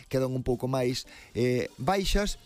quedan un pouco máis baixas,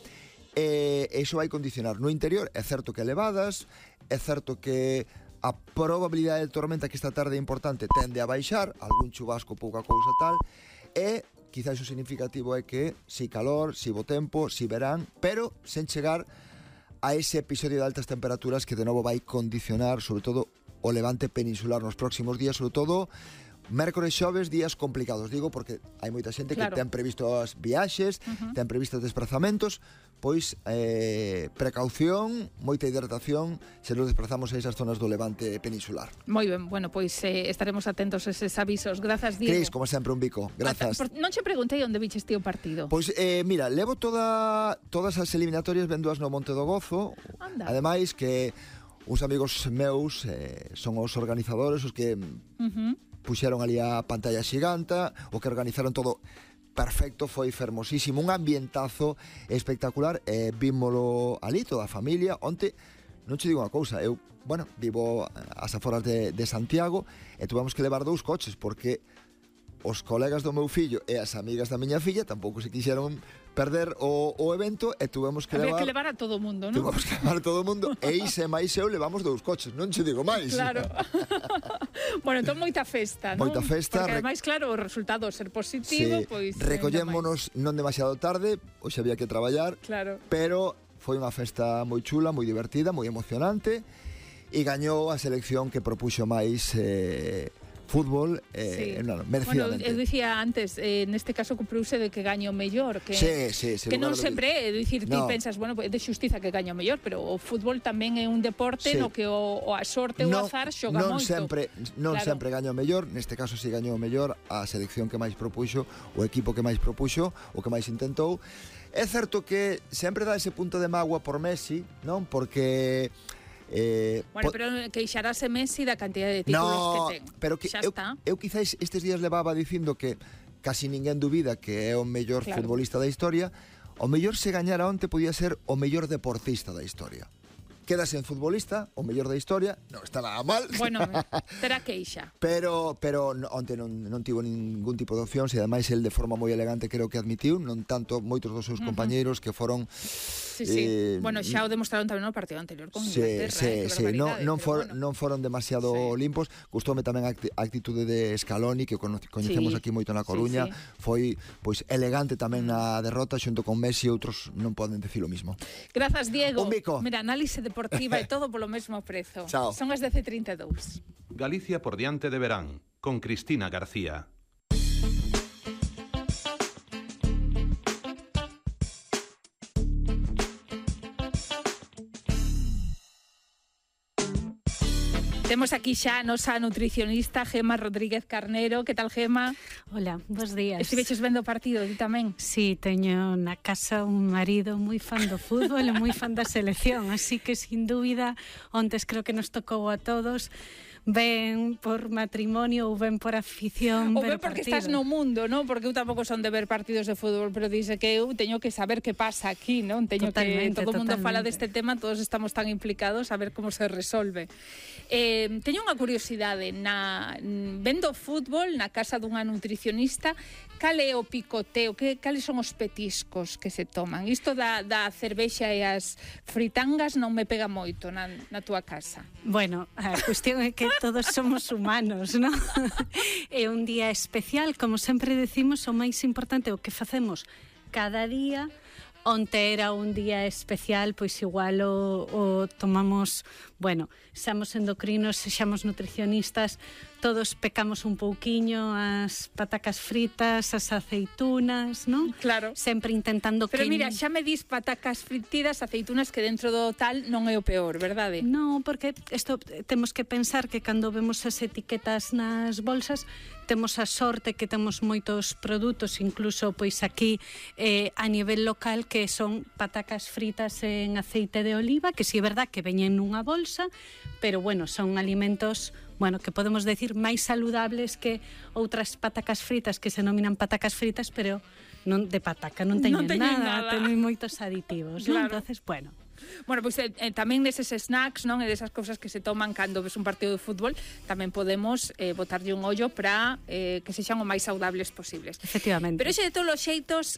e iso vai condicionar. No interior é certo que elevadas, é certo que a probabilidade de tormenta que esta tarde é importante tende a baixar, algún chubasco, pouca cousa tal, e quizás o significativo é que si calor, si bo tempo, si verán, pero sen chegar a ese episodio de altas temperaturas que de novo vai condicionar sobre todo o levante peninsular nos próximos días, sobre todo mércores, xoves, días complicados, digo, porque hai moita xente que ten previsto as viaxes, ten previstos desplazamentos, pois precaución, moita hidratación se nos desplazamos a esas zonas do levante peninsular. Moi ben, bueno, pois estaremos atentos a eses avisos. Grazas, Diego. Cris, como sempre, un bico. Grazas. Non che preguntei onde viches ti o partido. Pois, mira, levo todas as eliminatorias vendoas no Monte do Gozo. Anda. Ademais que uns amigos meus son os organizadores, os que puxeron ali a pantalla xiganta, o que organizaron todo perfecto, foi fermosísimo, un ambientazo espectacular, vímolo ali toda a familia. Onte, non che digo unha cousa, eu, vivo ás aforas de Santiago e tuvemos que levar 2 coches porque os colegas do meu fillo e as amigas da miña filla tampouco se quixeron perder o evento e tuvemos que levar... Había que levar a todo o mundo, non? Tuvemos que levar a todo o mundo e Ise máis eu levamos 2 coches, non che digo máis. Claro. Bueno, entón moita festa, non? Moita festa. Porque ademais, claro, o resultado ser positivo, pois... Recollémonos non demasiado tarde, hoxe había que traballar, pero foi unha festa moi chula, moi divertida, moi emocionante e gañou a selección que propuxo máis... fútbol, merecidamente. Bueno, eu dicía antes, neste caso cumpriuse de que gaño mellor, que que non sempre, é dicir, ti pensas, é de xustiza que gaño mellor, pero o fútbol tamén é un deporte no que a sorte ou o azar xoga moito. Non sempre gaño mellor, neste caso si gañou mellor a selección que máis propuxo, o equipo que máis propuxo, o que máis intentou. É certo que sempre dá ese punto de mágoa por Messi, non? Porque... pero queixarase Messi da cantidad de títulos que ten. Pero que eu quizás estes días levaba dicindo que casi ninguén dubida que é o mellor futbolista da historia. O mellor se gañara onte podía ser o mellor deportista da historia. Quedas en futbolista, o mellor da historia, non está nada mal. Bueno, terá queixa. Pero onte non tivo ningún tipo de opcións e ademais el de forma moi elegante creo que admitiu, non tanto moitos dos seus compañeiros que foron... Bueno, xa o demostraron tamén no partido anterior con Inglaterra. Non foron demasiado limpos. Gustoume tamén a actitude de Scaloni, que coñecemos aquí moito na Coruña. Foi pois elegante tamén na derrota xunto con Messi e outros non poden decir o mismo. Grazas, Diego. Un bico. Mira, análise deportiva e todo polo mesmo prezo. Chao. Son as 10:32. Galicia por diante de verán, con Cristina García. Temos aquí xa a nosa nutricionista Gemma Rodríguez Carnero. Que tal, Gemma? Hola, bons días. Estiveches vendo o partido, ti tamén? Sí, teño na casa un marido moi fan do fútbol e moi fan da selección, así que, sin dúbida, ontes creo que nos tocou a todos, ben por matrimonio ou ben por afición, ou ben porque estás no mundo, non? Porque eu tampouco son de ver partidos de fútbol, pero dice que eu teño que saber que pasa aquí, non? Teño que todo o mundo fala deste tema, todos estamos tan implicados a ver como se resolve. Teño unha curiosidade, vendo fútbol na casa dunha nutricionista, cal é o picoteo, cales son os petiscos que se toman? Isto da cervexa e as fritangas non me pega moito na túa casa. Bueno, a cuestión é que todos somos humanos, non? É un día especial, como sempre decimos, o máis importante é o que facemos cada día. Onte era un día especial, pois igual o tomamos, xamos endocrinos, xamos nutricionistas, todos pecamos un pouquiño as patacas fritas, as aceitunas, non? Claro. Sempre intentando Pero mira, xa me dis patacas fritidas, aceitunas, que dentro do tal non é o peor, verdade? Non, porque isto temos que pensar que cando vemos as etiquetas nas bolsas, temos a sorte que temos moitos produtos, incluso pois aquí a nivel local, que son patacas fritas en aceite de oliva, que si é verdad que veñen nunha bolsa, pero son alimentos que podemos decir máis saludables que outras patacas fritas que se denominan patacas fritas, pero non de pataca, non teñen nada, teñen moitos aditivos, non? Entonces, Bueno, pois tamén deses snacks, non? E desas cousas que se toman cando ves un partido de fútbol, tamén podemos botarlle un ollo para que sexan o máis saudables posibles. Efectivamente. Pero xe de todos os xeitos,